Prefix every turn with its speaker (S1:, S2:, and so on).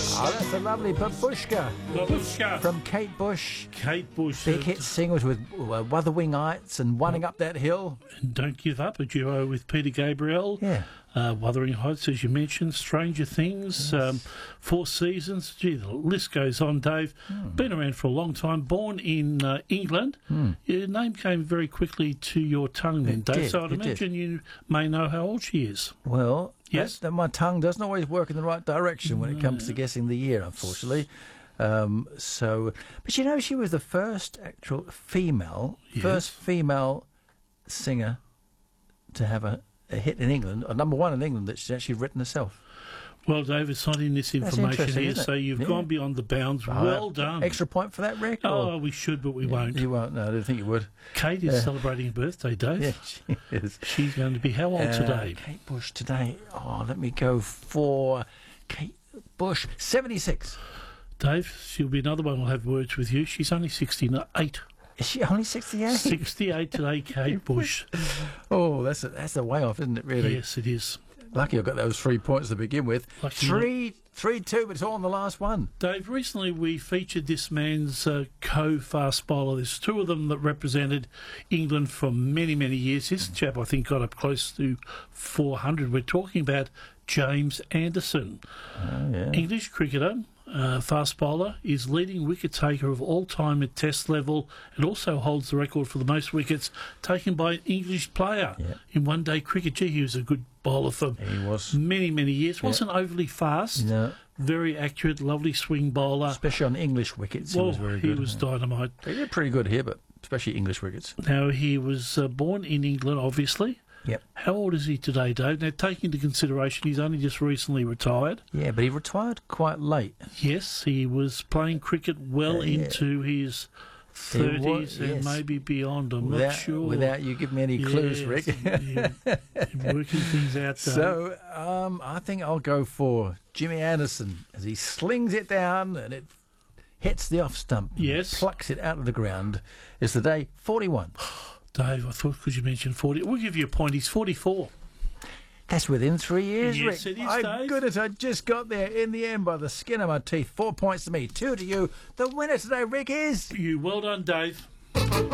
S1: Oh, that's a lovely Babushka.
S2: Babushka.
S1: From Kate Bush.
S2: Kate Bush.
S1: Big hit singers with Wuthering Heights and Running Up That Hill.
S2: And Don't Give Up, a duo with Peter Gabriel.
S1: Yeah.
S2: Wuthering Heights, as you mentioned. Stranger Things.
S1: Yes.
S2: Four Seasons. Gee, the list goes on, Dave. Been around for a long time. Born in England. Your name came very quickly to your tongue then, Dave.
S1: Did,
S2: so I'd imagine you may know how old she is.
S1: Well,
S2: Yes.
S1: that my tongue doesn't always work in the right direction when it comes to guessing the year, unfortunately. But you know, she was the first actual female,
S2: Yes.
S1: singer to have a hit in England, a number one in England that she's actually written herself.
S2: Well, Dave, it's not in this information
S1: interesting,
S2: here,
S1: isn't it?
S2: so you've
S1: Yeah.
S2: gone beyond the bounds. Well done.
S1: Extra point for that, Rick?
S2: Oh, we should, but we won't.
S1: You won't? No, I didn't think you would.
S2: Kate is celebrating a birthday, Dave.
S1: Yeah, she is.
S2: She's going to be how old today?
S1: Kate Bush today. Oh, let me go for Kate Bush, 76.
S2: Dave, she'll be another one we'll have words with you. She's only 68.
S1: Is she only 68?
S2: 68 today, Kate Bush.
S1: Oh, that's a way off, isn't it, really?
S2: Yes, it is.
S1: Lucky I got those 3 points to begin with.
S2: Lucky
S1: 3-2, but it's all on the last one.
S2: Dave, recently we featured this man's co-fast bowler. There's two of them that represented England for many, many years. This chap, I think, got up close to 400. We're talking about James Anderson.
S1: Oh, yeah.
S2: English cricketer, fast bowler, is leading wicket taker of all time at Test level and also holds the record for the most wickets taken by an English player in one-day cricket. Gee, he was a good bowler for many, many years. Wasn't overly fast, very accurate, lovely swing bowler.
S1: Especially on English wickets, he was very good.
S2: He was dynamite.
S1: He did pretty good here, but especially English wickets.
S2: Now, he was born in England, obviously.
S1: Yep.
S2: How old is he today, Dave? Now, taking into consideration he's only just recently retired.
S1: Yeah, but he retired quite late.
S2: Yes, he was playing cricket well into his 30s and maybe beyond. I'm not sure.
S1: Without you giving me any clues, Rick.
S2: Working things out.
S1: So, I think I'll go for Jimmy Anderson as he slings it down and it hits the off stump.
S2: Yes.
S1: Plucks it out of the ground. It's the day 41.
S2: Dave, I thought, could you mention 40? We'll give you a point. He's 44.
S1: That's within 3 years,
S2: Yes,
S1: Rick.
S2: it is,
S1: My
S2: Dave.
S1: goodness, I just got there in the end by the skin of my teeth. 4 points to me, 2 to you. The winner today, Rick, is...
S2: You. Well done, Dave.